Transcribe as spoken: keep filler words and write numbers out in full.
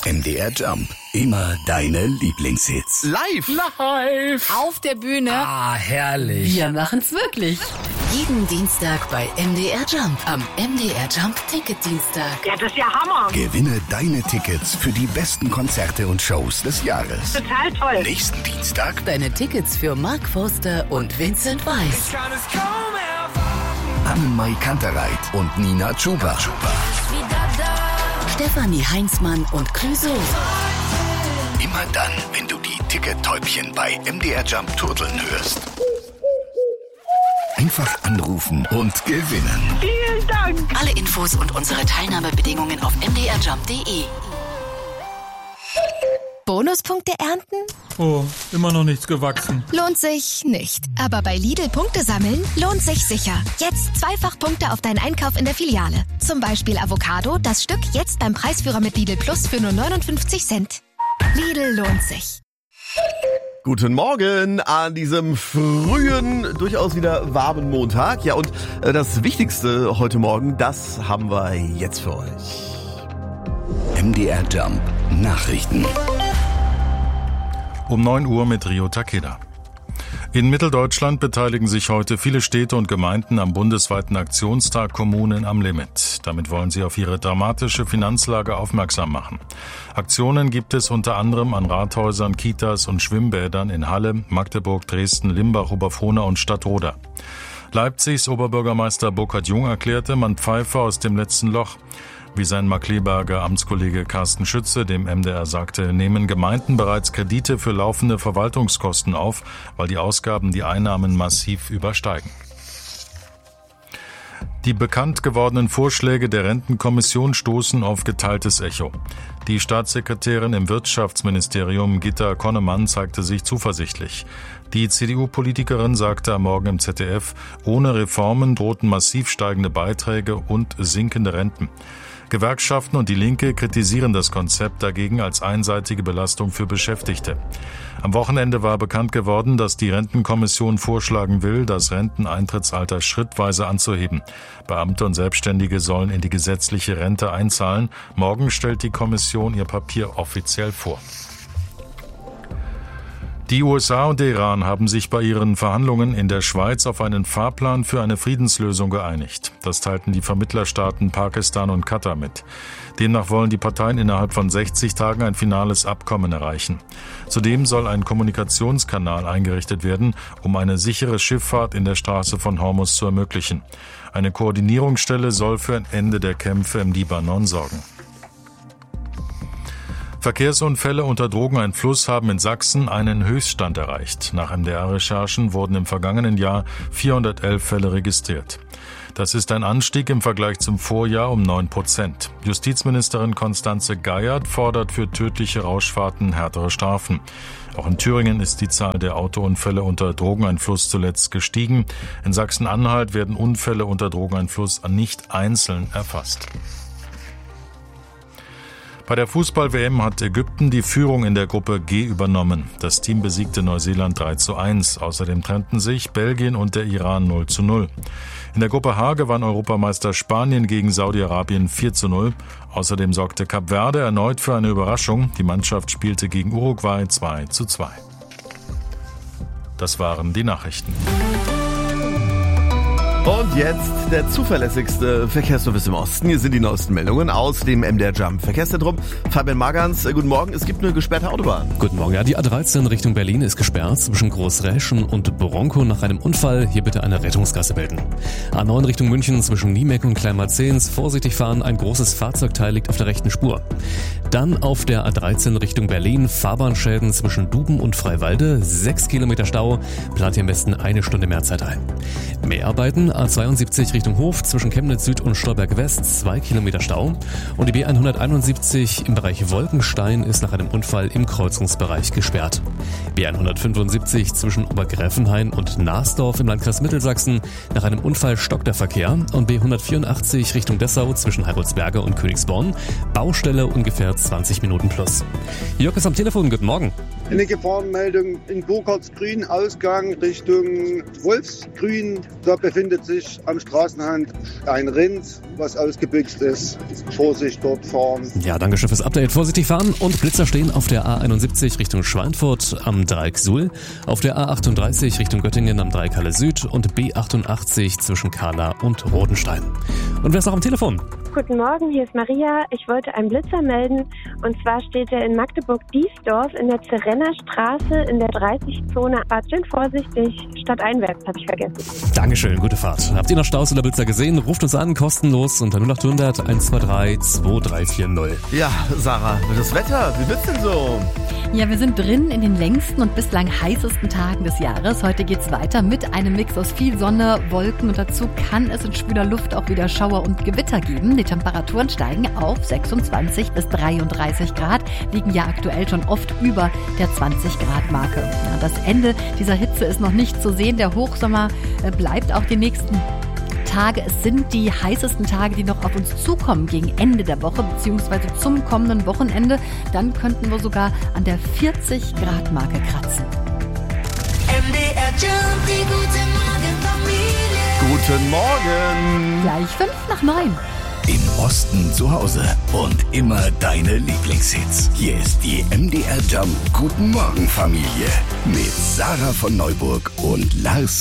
M D R Jump. Immer deine Lieblingshits. Live! Live! Auf der Bühne. Ah, herrlich. Wir machen's wirklich. Jeden Dienstag bei M D R Jump. Am M D R Jump Ticketdienstag. Ja, das ist ja Hammer. Gewinne deine Tickets für die besten Konzerte und Shows des Jahres. Total toll. Nächsten Dienstag Deine Tickets für Mark Forster und Vincent Weiss. Anne-Mai Kantereit und Nina Chuba. Stefanie Heinzmann und Clouseau. Immer dann, wenn du die Tickettäubchen bei M D R Jump turteln hörst. Einfach anrufen und gewinnen. Vielen Dank. Alle Infos und unsere Teilnahmebedingungen auf m d r jump punkt d e. Bonuspunkte ernten? Oh, immer noch nichts gewachsen. Lohnt sich nicht. Aber bei Lidl Punkte sammeln lohnt sich sicher. Jetzt zweifach Punkte auf deinen Einkauf in der Filiale. Zum Beispiel Avocado, das Stück jetzt beim Preisführer mit Lidl Plus für nur neunundfünfzig Cent. Lidl lohnt sich. Guten Morgen an diesem frühen, durchaus wieder warmen Montag. Ja, und äh, das Wichtigste heute Morgen, das haben wir jetzt für euch. M D R Jump Nachrichten. Um neun Uhr mit Rio Takeda. In Mitteldeutschland beteiligen sich heute viele Städte und Gemeinden am bundesweiten Aktionstag Kommunen am Limit. Damit wollen sie auf ihre dramatische Finanzlage aufmerksam machen. Aktionen gibt es unter anderem an Rathäusern, Kitas und Schwimmbädern in Halle, Magdeburg, Dresden, Limbach, Oberfrohna und Stadtroda. Leipzigs Oberbürgermeister Burkhard Jung erklärte, man pfeife aus dem letzten Loch. Wie sein Markkleeberger Amtskollege Carsten Schütze dem M D R sagte, nehmen Gemeinden bereits Kredite für laufende Verwaltungskosten auf, weil die Ausgaben die Einnahmen massiv übersteigen. Die bekannt gewordenen Vorschläge der Rentenkommission stoßen auf geteiltes Echo. Die Staatssekretärin im Wirtschaftsministerium Gitta Konnemann zeigte sich zuversichtlich. Die C D U-Politikerin sagte am Morgen im Z D F, ohne Reformen drohten massiv steigende Beiträge und sinkende Renten. Gewerkschaften und die Linke kritisieren das Konzept dagegen als einseitige Belastung für Beschäftigte. Am Wochenende war bekannt geworden, dass die Rentenkommission vorschlagen will, das Renteneintrittsalter schrittweise anzuheben. Beamte und Selbstständige sollen in die gesetzliche Rente einzahlen. Morgen stellt die Kommission ihr Papier offiziell vor. Die U S A und der Iran haben sich bei ihren Verhandlungen in der Schweiz auf einen Fahrplan für eine Friedenslösung geeinigt. Das teilten die Vermittlerstaaten Pakistan und Katar mit. Demnach wollen die Parteien innerhalb von sechzig Tagen ein finales Abkommen erreichen. Zudem soll ein Kommunikationskanal eingerichtet werden, um eine sichere Schifffahrt in der Straße von Hormuz zu ermöglichen. Eine Koordinierungsstelle soll für ein Ende der Kämpfe im Libanon sorgen. Verkehrsunfälle unter Drogeneinfluss haben in Sachsen einen Höchststand erreicht. Nach M D R-Recherchen wurden im vergangenen Jahr vierhundertelf Fälle registriert. Das ist ein Anstieg im Vergleich zum Vorjahr um neun Prozent. Justizministerin Constanze Geiert fordert für tödliche Rauschfahrten härtere Strafen. Auch in Thüringen ist die Zahl der Autounfälle unter Drogeneinfluss zuletzt gestiegen. In Sachsen-Anhalt werden Unfälle unter Drogeneinfluss nicht einzeln erfasst. Bei der Fußball-W M hat Ägypten die Führung in der Gruppe G übernommen. Das Team besiegte Neuseeland drei zu eins. Außerdem trennten sich Belgien und der Iran null zu null. In der Gruppe H gewann Europameister Spanien gegen Saudi-Arabien vier zu null. Außerdem sorgte Kap Verde erneut für eine Überraschung. Die Mannschaft spielte gegen Uruguay zwei zu zwei. Das waren die Nachrichten. Und jetzt der zuverlässigste Verkehrsservice im Osten. Hier sind die neuesten Meldungen aus dem M D R Jump Verkehrszentrum. Fabian Magans, guten Morgen. Es gibt eine gesperrte Autobahn. Guten Morgen. Ja, die A dreizehn Richtung Berlin ist gesperrt zwischen Großräschen und Bronco nach einem Unfall. Hier bitte eine Rettungsgasse bilden. A neun Richtung München zwischen Niemeck und Kleinmarzehns. Vorsichtig fahren, ein großes Fahrzeugteil liegt auf der rechten Spur. Dann auf der A dreizehn Richtung Berlin Fahrbahnschäden zwischen Duben und Freiwalde. Sechs Kilometer Stau. Plant hier am besten eine Stunde mehr Zeit ein. Mehr Arbeiten A zweiundsiebzig Richtung Hof zwischen Chemnitz Süd und Stolberg West, zwei Kilometer Stau. Und die B hunderteinundsiebzig im Bereich Wolkenstein ist nach einem Unfall im Kreuzungsbereich gesperrt. B hundertfünfundsiebzig zwischen Obergräfenhain und Naasdorf im Landkreis Mittelsachsen. Nach einem Unfall stockt der Verkehr. Und B hundertvierundachtzig Richtung Dessau zwischen Heilbronnsberge und Königsborn. Baustelle ungefähr zwanzig Minuten plus. Jörg ist am Telefon, guten Morgen. Eine Gefahrenmeldung in Burkhardsgrün, Ausgang Richtung Wolfsgrün. Da befindet sich am Straßenrand ein Rind, was ausgebüxt ist. Vorsicht dort fahren. Ja, danke schön fürs Update. Vorsichtig fahren und Blitzer stehen auf der A einundsiebzig Richtung Schweinfurt am Dreieck Suhl, auf der A achtunddreißig Richtung Göttingen am Dreieck Halle Süd und B achtundachtzig zwischen Kahla und Rodenstein. Und wer ist noch am Telefon? Guten Morgen, hier ist Maria. Ich wollte einen Blitzer melden. Und zwar steht er in Magdeburg-Diesdorf in der Zerenner Straße in der dreißig-Zone. Fahrt schön vorsichtig, stadteinwärts, habe ich vergessen. Dankeschön, gute Fahrt. Habt ihr noch Staus oder Blitzer gesehen? Ruft uns an, kostenlos unter null acht hundert eins zwei drei zwei drei vier null. Ja, Sarah, das Wetter, wie wird's denn so? Ja, wir sind drin in den längsten und bislang heißesten Tagen des Jahres. Heute geht's weiter mit einem Mix aus viel Sonne, Wolken und dazu kann es in schwüler Luft auch wieder Schauer und Gewitter geben. Die Temperaturen steigen auf sechsundzwanzig bis dreiunddreißig Grad, liegen ja aktuell schon oft über der zwanzig Grad Marke. Ja, das Ende dieser Hitze ist noch nicht zu sehen. Der Hochsommer bleibt auch die nächsten Tage. Es sind die heißesten Tage, die noch auf uns zukommen gegen Ende der Woche bzw. zum kommenden Wochenende. Dann könnten wir sogar an der vierzig Grad Marke kratzen. M D R Jump, die gute Morgenfamilie. Guten Morgen. Gleich fünf nach neun. Im Osten zu Hause und immer deine Lieblingshits. Hier ist die M D R Jump Guten Morgen Familie mit Sarah von Neuburg und Lars